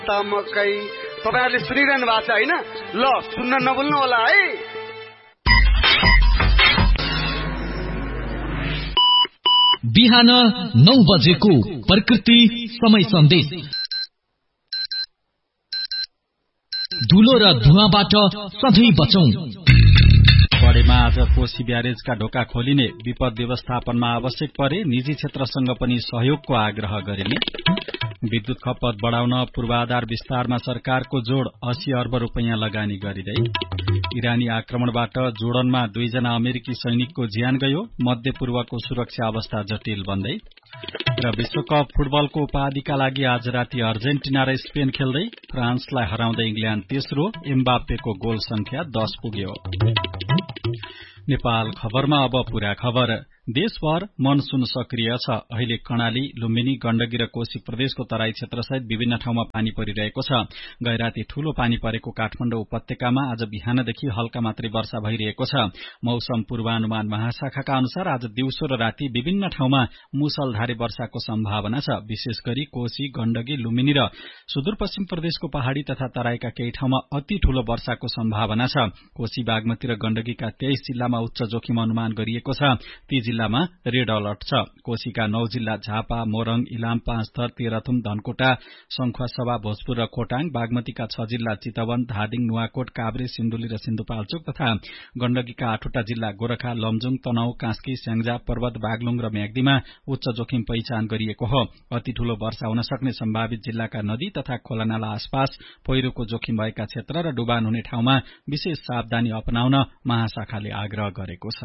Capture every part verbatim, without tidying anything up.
तमकै तपाईहरुले सुनिरहनु भएको छ हैन? ल सुन्न नभुल्नु होला है। बिहान नौ बजेको प्रकृति समय सन्देश। धुलो र धुवाबाट सधैँ बचौं। बढेमा आज कोशी ब्यारेजका ढोका खोलिने, विपद व्यवस्थापनमा आवश्यक परे निजी क्षेत्रसँग पनि सहयोगको आग्रह गरिने। विद्युत खपत बढ़ाउन पूर्वाधार विस्तारमा सरकारको जोड़, अस्सी अर्ब रुपैयाँ लगानी गरिँदै। इरानी आक्रमणबाट जोर्डनमा दुईजना अमेरिकी सैनिकको ज्यान गयो, मध्यपूर्वको सुरक्षा अवस्था जटिल बन्दै। र विश्वकप फुटबलको उपाधिका लागि आज राति अर्जेन्टिना र स्पेन खेल्दै, फ्रान्सलाई हराउँदै इंग्ल्याण्ड तेस्रो, एम्बाप्पेको गोल संख्या दस पुग्यो। नेपाल खबरमा अब पूरा खबर। देशभर मनसून सक्रिय छ। अहिले कर्णाली, लुम्बिनी, गण्डकी र कोशी प्रदेशको तराई क्षेत्रसहित विभिन्न ठाउँमा पानी परिरहेको छ। गैराती ठूलो पानी परेको काठमाडौँ उपत्यकामा आज बिहानदेखि हल्का मात्रै वर्षा भइरहेको छ। मौसम पूर्वानुमान महाशाखाका अनुसार आज दिउँसो र राति विभिन्न ठाउँमा मुसलधारे वर्षाको सम्भावना छ। विशेष गरी कोशी, गण्डकी, लुम्बिनी र सुदूरपश्चिम प्रदेशको पहाड़ी तथा तराईका केही ठाउँमा अति ठूलो वर्षाको सम्भावना छ। कोशी, बागमती र गण्डकीका तेइस जिल्लामा उच्च जोखिम अनुमान गरिएको छ। ती जिल्लामा रेड अलर्ट छ। कोशीका नौ जिल्ला झापा, मोरङ, इलाम, पाँचथर, तेह्रथुम, धनकुटा, सङ्खुवासभा, भोजपुर र खोटाङ। बागमतीका छ जिल्ला चितवन, धादिङ, नुवाकोट, काभ्रे, सिन्धुली र सिन्धुपाल्चोक तथा गण्डकीका आठवटा जिल्ला गोरखा, लमजुङ, तनहुँ, कास्की, स्याङ्जा, पर्वत, बागलुङ र म्याग्दीमा उच्च जोखिम पहिचान गरिएको हो। अति ठूलो वर्षा हुन सक्ने सम्भावित जिल्लाका नदी तथा खोलानाला आसपास पहिरोको जोखिम भएका क्षेत्र र डुबान हुने ठाउँमा विशेष सावधानी अपनाउन महाशाखाले आग्रह गरेको छ।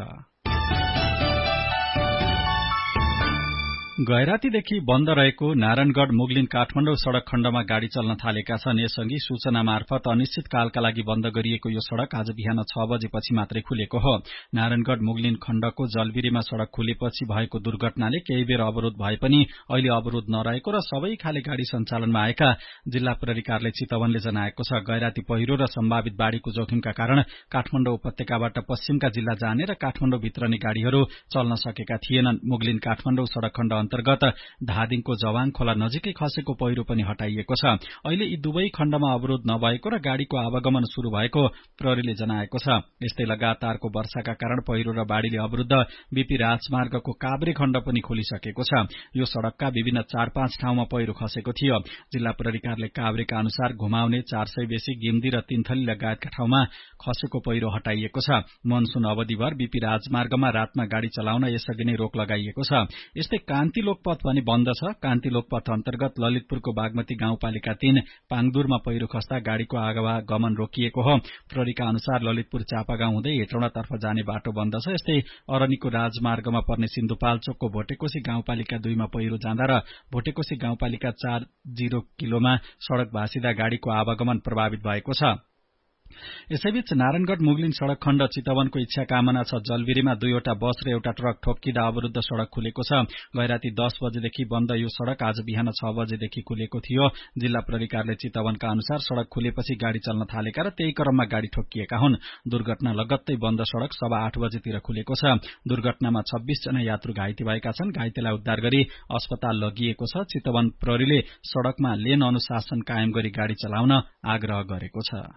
गैरातीदेखि बन्द रहेको नारायणगढ़ मुगलिन काठमाडौँ सड़क खण्डमा गाड़ी चल्न थालेका छन्। यसअघि सूचना मार्फत अनिश्चितकालका लागि बन्द गरिएको यो सड़क आज बिहान छ बजेपछि मात्रै खुलेको हो। नारायणगढ़ मुगलिन खण्डको जलबिरीमा सड़क खुलेपछि भएको दुर्घटनाले केही बेर अवरोध भए पनि अहिले अवरोध नरहेको र सबै खाले गाड़ी सञ्चालनमा आएका जिल्ला प्रहरी कार्यालय चितवनले जनाएको छ। गैराती पहिरो र सम्भावित बाढ़ीको जोखिमका कारण काठमाडौँ उपत्यकाबाट पश्चिमका जिल्ला जाने र काठमाडौँ भित्रने गाड़ीहरू चल्न सकेका थिएनन्। मुगलिन काठमाडौँ सड़क खण्ड अन्तर्गत धादिङको जवाङ खोला नजिकै खसेको पहिरो पनि हटाइएको छ। अहिले यी दुवै खण्डमा अवरोध नभएको र गाड़ीको आवागमन शुरू भएको प्रहरीले जनाएको छ। यस्तै लगातारको वर्षाका कारण पहिरो र बाढ़ीले अवरुद्ध बीपी राजमार्गको काभ्रे खण्ड पनि खोलिसकेको छ। यो सड़कका विभिन्न चार पाँच ठाउँमा पहिरो खसेको थियो। जिल्ला प्रहरी कार्यालय काभ्रेका अनुसार घुमाउने, चार सय बेसी, गिम्दी र तीनथली लगायतका ठाउँमा खसेको पहिरो हटाइएको छ। मनसून अवधिभर बीपी राजमार्गमा रातमा गाड़ी चलाउन यसअघि नै रोक लगाइएको छ। यस्तै कान्ति लोकपथ पनि बन्द छ। कान्ति लोकपथ अन्तर्गत ललितपुरको बागमती गाउँपालिका तीन पाङदुरमा पहिरो खस्दा गाड़ीको आवागमन रोकिएको हो। प्रहरीका अनुसार ललितपुर चापागाउँ हुँदै हेटौँडातर्फ जाने बाटो बन्द छ। यस्तै अरनीको राजमार्गमा पर्ने सिन्धुपाल्चोकको भोटेकोशी गाउँपालिका दुईमा पहिरो जाँदा र भोटेकोशी गाउँपालिका चार जिरो किलोमा सड़क भाँसिदा गाड़ीको आवागमन प्रभावित भएको छ। यसैबीच नारायणगढ़ मुगलिन सड़क खण्ड चितवनको इच्छा कामना छ। जलबिरीमा दुईवटा बस र एउटा ट्रक ठोक्किँदा अवरुद्ध सड़क खुलेको छ। गैराती दस बजेदेखि बन्द यो सड़क आज बिहान छ बजेदेखि खुलेको थियो। जिल्ला प्रहरी कार्यालय चितवनका अनुसार सड़क खुलेपछि गाड़ी चल्न थालेका र त्यही क्रममा गाड़ी ठोक्किएका हुन्। दुर्घटना लगत्तै बन्द सड़क सवा आठ बजेतिर खुलेको छ। दुर्घटनामा छब्बीस जना यात्रु घाइते भएका छन्। घाइतेलाई उद्धार गरी अस्पताल लगिएको छ। चितवन प्रहरीले सड़कमा लेन अनुशासन कायम गरी गाड़ी चलाउन आग्रह गरेको छ।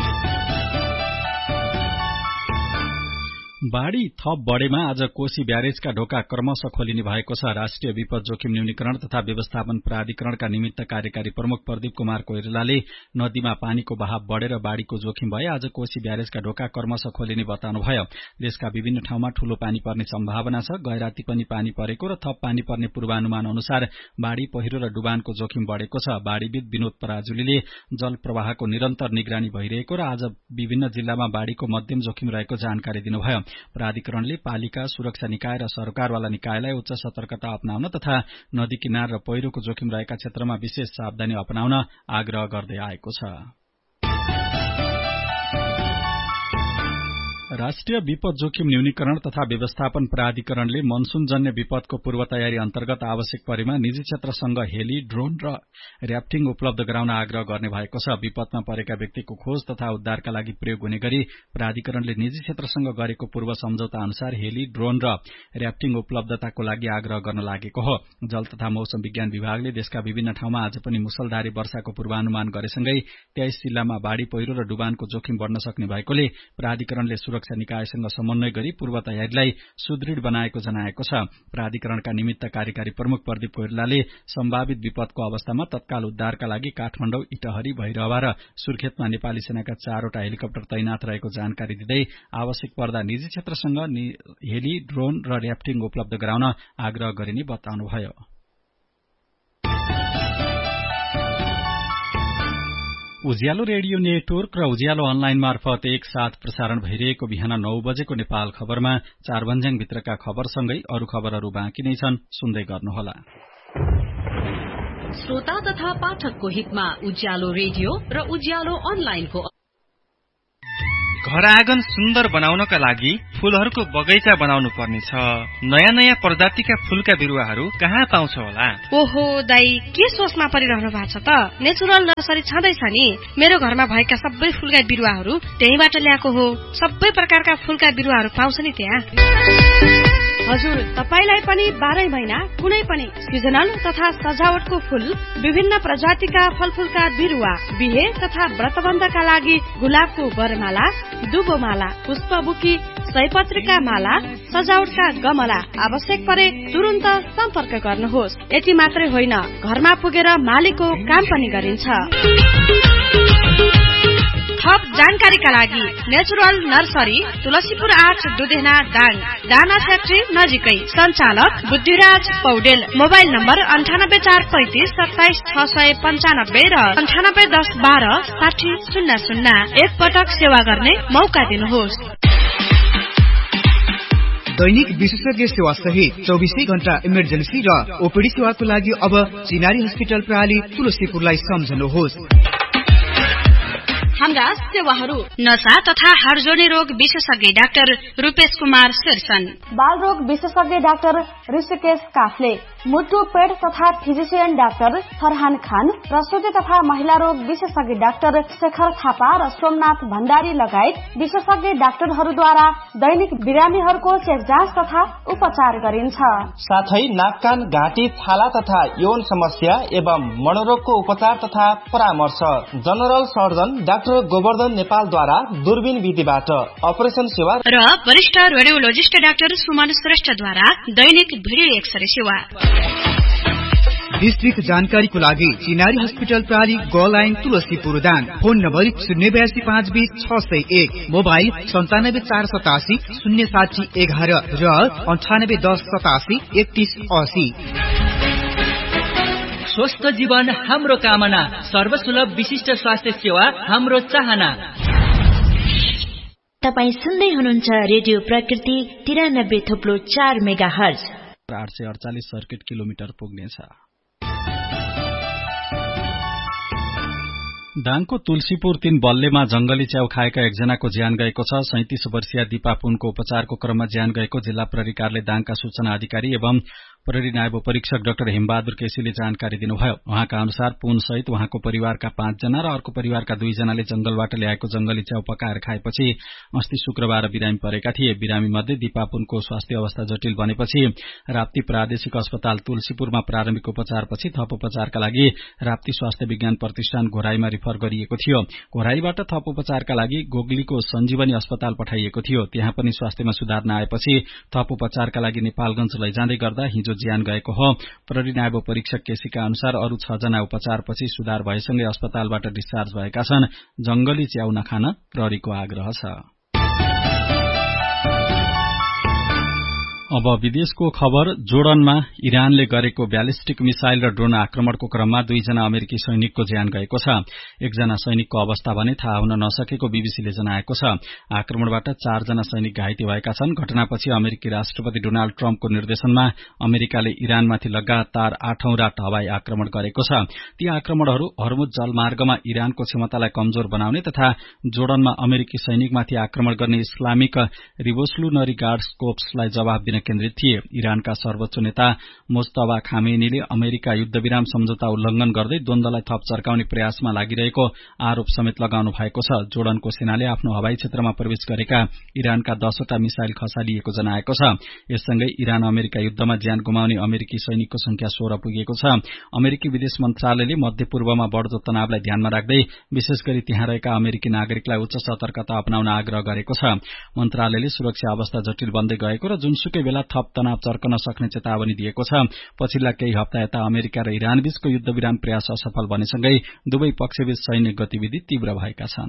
बाढ़ी थप बढ़ेमा आज कोशी ब्यारेजका ढोका क्रमशः खोलिने भएको छ। राष्ट्रिय विपद जोखिम न्यूनीकरण तथा व्यवस्थापन प्राधिकरणका निमित्त कार्यकारी प्रमुख प्रदीप कुमार कोइरालाले नदीमा पानीको बहाव बढ़ेर बाढ़ीको जोखिम भए आज कोशी ब्यारेजका ढोका क्रमशः खोलिने बताउनुभयो। देशका विभिन्न ठाउँमा ठूलो पानी पर्ने सम्भावना छ। गैराती पनि पानी परेको र थप पानी पर्ने पूर्वानुमान अनुसार बाढ़ी, पहिरो र डुबानको जोखिम बढ़ेको छ। बाढ़ीविद विनोद पराजुलीले जल प्रवाहको निरन्तर निगरानी भइरहेको र आज विभिन्न जिल्लामा बाढ़ीको मध्यम जोखिम रहेको जानकारी दिनुभयो। प्राधिकरणले पालिका, सुरक्षा निकाय र सरकारवाला निकायलाई उच्च सतर्कता अपनाउन तथा नदी किनार र पहिरोको जोखिम रहेका क्षेत्रमा विशेष सावधानी अपनाउन आग्रह गर्दै आएको छ। राष्ट्रिय विपद जोखिम न्यूनीकरण तथा व्यवस्थापन प्राधिकरणले मनसूनजन्य विपदको पूर्व तयारी अन्तर्गत आवश्यक परेमा निजी क्षेत्रसँग हेली, ड्रोन र र्याफ्टिङ उपलब्ध गराउन आग्रह गर्ने भएको छ। विपदमा परेका व्यक्तिको खोज तथा उद्धारका लागि प्रयोग हुने गरी प्राधिकरणले निजी क्षेत्रसँग गरेको पूर्व सम्झौता अनुसार हेली, ड्रोन र र्याफ्टिङ उपलब्धताको लागि आग्रह गर्न लागेको हो। जल तथा मौसम विज्ञान विभागले देशका विभिन्न ठाउँमा आज पनि मुसलधारे वर्षाको पूर्वानुमान गरेसँगै तेइस जिल्लामा बाढ़ी पहिरो र डुबानको जोखिम बढ़न सक्ने भएकोले प्राधिकरणले सुरक्षा निकायसँग समन्वय गरी पूर्व तयारीलाई सुदृढ बनाएको जनाएको छ। प्राधिकरणका निमित्त कार्यकारी प्रमुख प्रदीप कोइरालाले सम्भावित विपदको अवस्थामा तत्काल उद्धारका लागि काठमाडौँ, इटहरी, भैरहवा र सुर्खेतमा नेपाली सेनाका चारवटा हेलिकप्टर तैनात रहेको जानकारी दिँदै आवश्यक पर्दा निजी क्षेत्रसँग हेली, ड्रोन र र्याफ्टिङ उपलब्ध गराउन आग्रह गरिने बताउनुभयो। उज्यालो रेडियो नेटवर्क र उज्यालो अनलाइन मार्फत एक साथ प्रसारण भइरहेको बिहान नौ बजेको नेपाल खबरमा चारभन्ज्याङ भित्रका खबरसँगै अरू खबरहरू बाँकी नै छन्, सुन्दै गर्नुहोला। श्रोता तथा पाठकको हितमा उज्यालो रेडियो र उज्यालो अनलाइनको घर आँगन सुन्दर बनाउनका लागि फूलहरूको बगैँचा बनाउनु पर्नेछ। नयाँ नयाँ प्रजातिका फूलका बिरुवाहरू कहाँ पाउँछ होला? ओहो दाई, के सोचमा परिरहनु भएको छ त? नेचुरल नर्सरी छँदैछ नि। मेरो घरमा भएका सबै फूलका बिरुवाहरू त्यहीबाट ल्याएको हो। सबै प्रकारका फूलका बिरुवाहरू पाउँछ नि त्यहाँ। हजुर, तपाईलाई पनि बाह्रै महिना कुनै पनि सिजनल तथा सजावटको फूल, विभिन्न प्रजातिका फलफूलका बिरुवा, बिहे तथा व्रतबन्धका लागि गुलाबको वरमाला, दुबोमाला, पुष्पबुकी, सयपत्रीका माला, सजावटका गमला आवश्यक परे तुरुन्त सम्पर्क गर्नुहोस्। यति मात्रै होइन, घरमा पुगेर मालीको काम पनि गरिन्छ। थप जानकारीका लागि नेचुरल नर्सरी, तुलसीपुर आठ, दुधेना दाङ, दाना फ्याक्ट्री नजिकै। सञ्चालक बुद्धिराज पौडेल। मोबाइल नम्बर अन्ठानब्बे चार पैंतिस सत्ताइस छ सय पञ्चानब्बे र अन्ठानब्बे दस बाह्र साठी शून्य शून्य। एक पटक सेवा गर्ने मौका दिनुहोस्। दैनिक विशेषज्ञ सेवा सहित चौबिसै घण्टा इमर्जेन्सी र ओपीडी सेवाको लागि अब चिनारी हस्पिटल प्रणाली तुलसीपुरलाई सम्झनुहोस्। हाम्रा सेवाहरू: नशा तथा हाडजोर्नी रोग विशेषज्ञ डाक्टर रूपेश कुमार शेरसन, बाल रोग विशेषज्ञ डाक्टर ऋषिकेश काफले, मुटु पेट तथा फिजिशियन डाक्टर फरहान खान, प्रसुति तथा महिला रोग विशेषज्ञ डाक्टर शेखर थापा र सोमनाथ भण्डारी लगायत विशेषज्ञ डाक्टरहरूद्वारा दैनिक बिरामीहरूको चेक जाँच तथा उपचार गरिन्छ। साथै नाक कान घाँटी छाला तथा यौन समस्या एवं मनोरोगको उपचार तथा परामर्श जनरल सर्जन डाक्टर गोवर्धन नेपालद्वारा दूरबीन विधिबाट अपरेसन सेवा र वरिष्ठ रेडियोलोजिस्ट डाक्टर सुमन श्रेष्ठद्वारा दैनिक भिडियो एक्सरे सेवा। विस्तृत जानकारीको लागि चिनारी हस्पिटल प्रणाली गोलाइन तुलसीपुर दाङ। फोन नम्बर शून्य बयासी पाँच बीस छ सय एक, मोबाइल सन्तानब्बे चार सतासी शून्य साठी एघार र अन्ठानब्बे दस सतासी एकतीस असी। स्वस्थ जीवन हाम्रो कामना, सर्वसुलभ विशिष्ट स्वास्थ्य सेवा हाम्रो चाहना। तपाई सुन्दै हुनुहुन्छ रेडियो प्रकृति तिरानब्बे थोप्लो चार मेगा हर्ज, आठ सय अडचालिस सर्किट किलोमिटर पुग्नेछ। दाङको तुलसीपुर तीन बल्लेमा जंगली च्याउ खाएका एकजनाको ज्यान गएको छ। सैंतीस वर्षीय दिपा पुनको उपचारको क्रममा ज्यान गएको जिल्ला प्रहरी कार्यालय दाङका सूचना अधिकारी एवं प्रहरी नायब परीक्षक डाक्टर हेमबहादुर केसीले जानकारी दिनुभयो। उहाँका अनुसार पुन सहित उहाँको परिवारका पाँचजना र अर्को परिवारका दुईजनाले जंगलबाट ल्याएको जंगली च्याउ पकाएर खाएपछि अस्ति शुक्रबार बिरामी परेका थिए। बिरामी मध्ये दिपा पुनको स्वास्थ्य अवस्था जटिल बनेपछि राप्ती प्रादेशिक अस्पताल तुलसीपुरमा प्रारम्भिक उपचारपछि थप उपचारका लागि राप्ती स्वास्थ्य विज्ञान प्रतिष्ठान घोराईमा रिफर गरिएको थियो। घोराईबाट थप उपचारका लागि गोगलीको सञ्जीवनी अस्पताल पठाइएको थियो। त्यहाँ पनि स्वास्थ्यमा सुधार नआएपछि थप उपचारका लागि नेपालगञ्ज लैजाँदै गर्दा हिजो ज्यान गएको हो। प्रहरी नायब परीक्षक केसीका अनुसार अरू छ जना उपचारपछि सुधार भएसँगै अस्पतालबाट डिस्चार्ज भएका छन्। जंगली च्याउ नखान प्रहरीको आग्रह छ। अब विदेशको खबर। जोर्डनमा इरानले गरेको ब्यालिस्टिक मिसाइल र ड्रोन आक्रमणको क्रममा दुईजना अमेरिकी सैनिकको ज्यान गएको छ। एकजना सैनिकको अवस्था भने थाहा हुन नसकेको बीबीसीले जनाएको छ। आक्रमणबाट चारजना सैनिक घाइते भएका छन्। घटनापछि अमेरिकी राष्ट्रपति डोनाल्ड ट्रम्पको निर्देशनमा अमेरिकाले इरानमाथि लगातार आठौं रात हवाई आक्रमण गरेको छ। ती आक्रमणहरू हर्मुज जलमार्गमा इरानको क्षमतालाई कमजोर बनाउने तथा जोर्डनमा अमेरिकी सैनिकमाथि आक्रमण गर्ने इस्लामिक रिभोल्युसनरी गार्ड्स कोर्प्सलाई जवाब दिन केन्द्रित थिए। इरानका सर्वोच्च नेता मुज्तबा खामेनीले अमेरिका युद्धविराम सम्झौता उल्लंघन गर्दै द्वन्द्वलाई थप चर्काउने प्रयासमा लागिरहेको आरोप समेत लगाउनु भएको छ। जोर्डनको सेनाले आफ्नो हवाई क्षेत्रमा प्रवेश गरेका इरानका दसवटा मिसाइल खसालिएको जनाएको छ। यससँगै इरान अमेरिका युद्धमा ज्यान गुमाउने अमेरिकी सैनिकको संख्या सोह्र पुगेको छ। अमेरिकी विदेश मन्त्रालयले मध्यपूर्वमा बढ़दो तनावलाई ध्यानमा राख्दै विशेष गरी त्यहाँ रहेका अमेरिकी नागरिकलाई उच्च सतर्कता अपनाउन आग्रह गरेको छ। मन्त्रालयले सुरक्षा अवस्था जटिल बन्दै गएको र जुनसुकै बेला थप तनाव चर्कन सक्ने चेतावनी दिएको छ। पछिल्ला केही हप्ता यता अमेरिका र इरान बीचको युद्धविराम प्रयास असफल बनेसँगै दुवै पक्षबीच सैन्य गतिविधि तीव्र भएका छन्।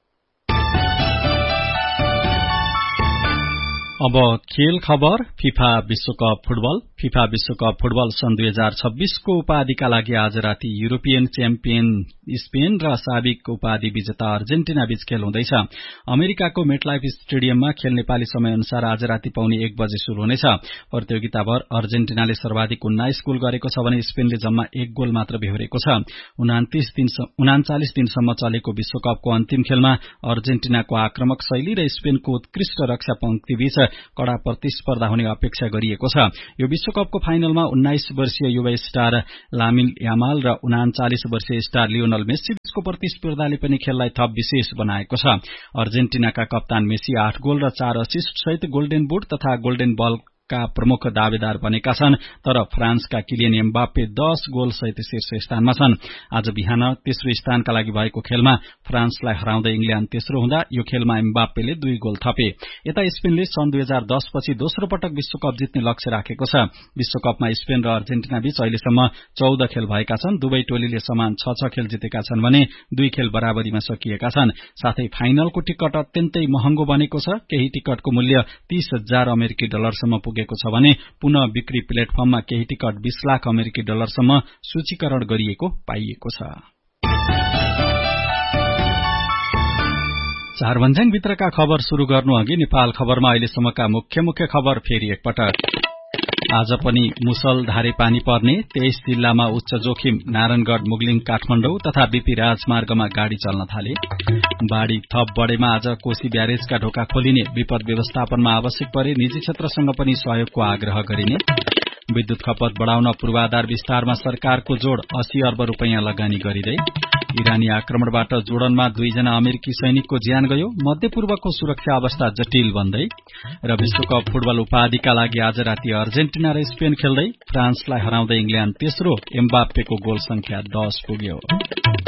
अब खेल खबर। फिफा विश्वकप फुटबल। फिफा विश्वकप फुटबल सन् दुई हजार छब्बीसको उपाधिका लागि आज राति युरोपियन च्याम्पियन स्पेन र साबिक उपाधि विजेता अर्जेन्टिना बीच खेल हुँदैछ। अमेरिकाको मेटलाइफ स्टेडियममा खेल नेपाली समय अनुसार आज राति पाउने एक बजे शुरू हुनेछ। प्रतियोगिताभर अर्जेन्टिनाले सर्वाधिक उन्नाइस गोल गरेको छ भने स्पेनले जम्मा एक गोल मात्र बेहोरेको छ। उनाचालिस दिनसम्म चलेको विश्वकपको अन्तिम खेलमा अर्जेन्टिनाको आक्रमक शैली र स्पेनको उत्कृष्ट रक्षा पंक्ति बीच कड़ा प्रतिस्पर्धा हुने अपेक्षा गरिएको छ। यो विश्वकपको फाइनलमा उन्नाइस वर्षीय युवा स्टार लामिन यामाल र उनाचालिस वर्षीय स्टार लियोनल मेस्सी बीचको प्रतिस्पर्धाले पनि खेललाई थप विशेष बनाएको छ। अर्जेन्टिनाका कप्तान मेस्सी आठ गोल र चार असिस्ट सहित गोल्डेन बुट तथा गोल्डेन बल का प्रमुख दावेदार बनेका छन्। तर फ्रान्सका किलियन एम्बाप्पे दस गोल सहित शीर्ष स्थानमा छन्। आज बिहान तेस्रो स्थानका लागि भएको खेलमा फ्रान्सलाई हराउँदै इंग्ल्याण्ड तेस्रो हुँदा यो खेलमा एम्बाप्पेले दुई गोल थपे। यता स्पेनले सन् दुई हजार दस पछि दोस्रो पटक विश्वकप जित्ने लक्ष्य राखेको छ। विश्वकपमा स्पेन र अर्जेन्टिना बीच अहिलेसम्म चौध खेल भएका छन्। दुवै टोलीले समान छ छ खेल जितेका छन् भने दुई खेल बराबरीमा सकिएका छन्। साथै फाइनलको टिकट अत्यन्तै महँगो बनेको छ। केही टिकटको मूल्य तीस हजार अमेरिकी डलरसम्म पुगे छ भने पुनः बिक्री प्लेटफर्ममा केही टिकट बीस लाख अमेरिकी डलरसम्म सूचीकरण गरिएको पाइएको छ। चारभन्ज्याङ भित्रका खबर शुरू गर्नु अघि नेपाल खबरमा अहिलेसम्मका मुख्य मुख्य खबर फेरि एकपटक। आज पनि मुसलधारे पानी पर्ने, तेइस जिल्लामा उच्च जोखिम, नारायणगढ़ मुगलिङ काठमाडौँ तथा बीपी राजमार्गमा गाड़ी चल्न थाले। बाढ़ी थप बढेमा आज कोशी ब्यारेजका ढोका खोलिने, विपद व्यवस्थापनमा आवश्यक परे निजी क्षेत्रसँग पनि सहयोगको आग्रह गरिने। विद्युत खपत बढ़ाउन पूर्वाधार विस्तारमा सरकारको जोड़, अस्सी अर्ब रूपियाँ लगानी गरिँदै। इरानी आक्रमणबाट जोर्डनमा दुईजना अमेरिकी सैनिकको ज्यान गयो। मध्यपूर्वको सुरक्षा अवस्था जटिल बन्दै। र विश्वकप फुटबल उपाधिका लागि आज राति अर्जेन्टिना र स्पेन खेल्दै। फ्रान्सलाई हराउँदै इंग्ल्याण्ड तेस्रो, एम्बाप्पेको गोल संख्या दस पुग्यो।